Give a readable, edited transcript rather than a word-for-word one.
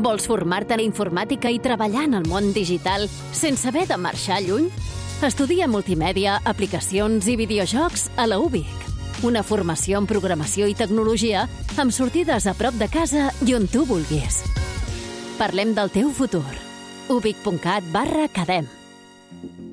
Vols formar-te en informàtica i treballar en el món digital sense haver de marxar lluny? Estudia multimèdia, aplicacions i videojocs a la UVic. Una formació en programació i tecnologia amb sortides a prop de casa i on tu vulguis. Parlem del teu futur. uvic.cat/cadem